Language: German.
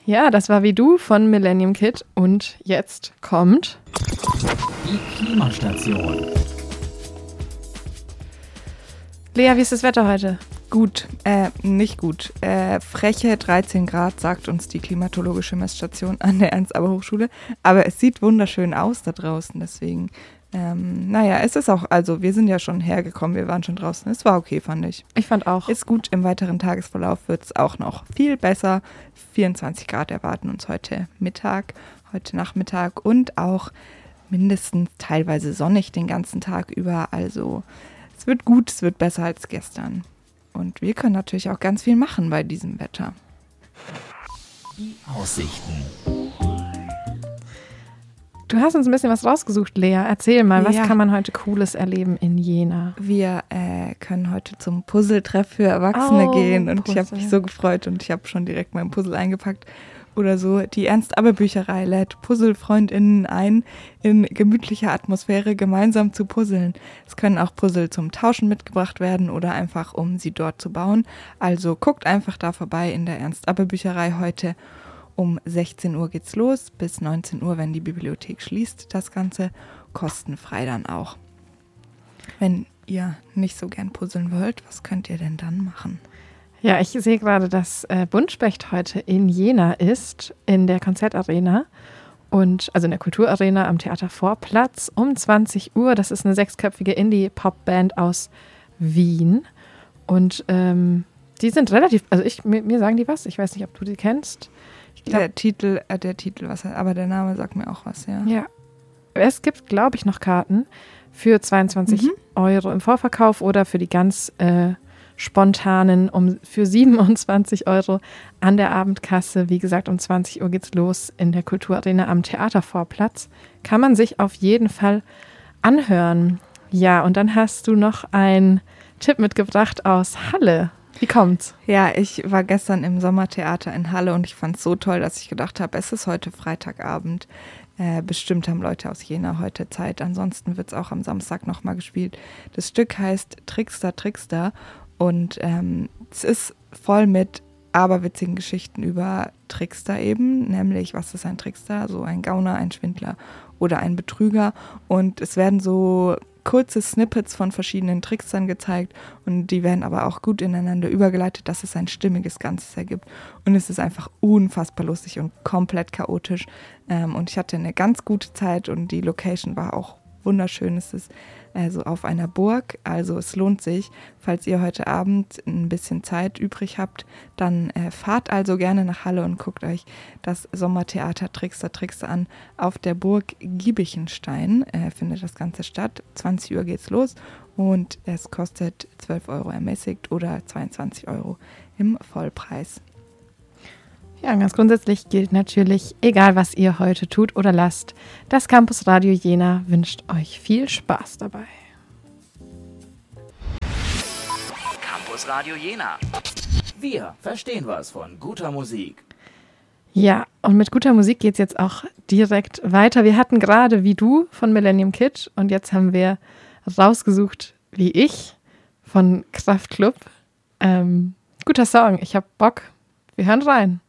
Ja, das war Wie du von Millennium Kid und jetzt kommt die Klimastation. Lea, wie ist das Wetter heute? Gut, nicht gut. Freche 13 Grad, sagt uns die klimatologische Messstation an der Ernst-Abbe-Hochschule. Aber es sieht wunderschön aus da draußen, deswegen, es ist auch, also wir sind ja schon hergekommen, wir waren schon draußen. Es war okay, fand ich. Ich fand auch. Ist gut, im weiteren Tagesverlauf wird es auch noch viel besser. 24 Grad erwarten uns heute Nachmittag und auch mindestens teilweise sonnig den ganzen Tag über. Also es wird gut, es wird besser als gestern. Und wir können natürlich auch ganz viel machen bei diesem Wetter. Die Aussichten. Du hast uns ein bisschen was rausgesucht, Lea. Erzähl mal, was Ja. kann man heute Cooles erleben in Jena? Wir können heute zum Puzzle-Treff für Erwachsene gehen und ich habe Puzzle. mich so gefreut und ich habe schon direkt mein Puzzle eingepackt oder so. Die Ernst-Abbe-Bücherei lädt Puzzle-FreundInnen ein, in gemütlicher Atmosphäre gemeinsam zu puzzeln. Es können auch Puzzle zum Tauschen mitgebracht werden oder einfach, um sie dort zu bauen. Also guckt einfach da vorbei in der Ernst-Abbe-Bücherei heute. Um 16 Uhr geht's los, bis 19 Uhr, wenn die Bibliothek schließt. Das Ganze kostenfrei dann auch. Wenn ihr nicht so gern puzzeln wollt, was könnt ihr denn dann machen? Ja, ich sehe gerade, dass Buntspecht heute in Jena ist, in der Konzertarena. Also in der Kulturarena am Theatervorplatz um 20 Uhr. Das ist eine 6-köpfige Indie-Pop-Band aus Wien. Und die sind relativ, mir sagen die was. Ich weiß nicht, ob du die kennst. Der Titel, aber der Name sagt mir auch was, ja. Ja, es gibt, glaube ich, noch Karten für 22 Euro im Vorverkauf oder für die ganz spontanen für 27 Euro an der Abendkasse. Wie gesagt, um 20 Uhr geht's los in der Kulturarena am Theatervorplatz. Kann man sich auf jeden Fall anhören. Ja, und dann hast du noch einen Tipp mitgebracht aus Halle. Wie kommt's? Ja, ich war gestern im Sommertheater in Halle und ich fand es so toll, dass ich gedacht habe, es ist heute Freitagabend. Bestimmt haben Leute aus Jena heute Zeit. Ansonsten wird es auch am Samstag nochmal gespielt. Das Stück heißt Trickster, Trickster und es ist voll mit aberwitzigen Geschichten über Trickster eben, nämlich was ist ein Trickster, so ein Gauner, ein Schwindler oder ein Betrüger und es werden so kurze Snippets von verschiedenen Trickstern gezeigt und die werden aber auch gut ineinander übergeleitet, dass es ein stimmiges Ganzes ergibt und es ist einfach unfassbar lustig und komplett chaotisch und ich hatte eine ganz gute Zeit und die Location war auch wunderschön. Es ist also auf einer Burg, also es lohnt sich, falls ihr heute Abend ein bisschen Zeit übrig habt, dann fahrt also gerne nach Halle und guckt euch das Sommertheater Trickster, Trickster an. Auf der Burg Giebichenstein findet das Ganze statt. 20 Uhr geht's los und es kostet 12 Euro ermäßigt oder 22 Euro im Vollpreis. Ja, ganz grundsätzlich gilt natürlich, egal was ihr heute tut oder lasst, das Campus Radio Jena wünscht euch viel Spaß dabei. Campus Radio Jena. Wir verstehen was von guter Musik. Ja, und mit guter Musik geht's jetzt auch direkt weiter. Wir hatten gerade Wie du von Millennium Kid und jetzt haben wir rausgesucht Wie ich von Kraftklub. Guter Song, ich hab Bock. Wir hören rein.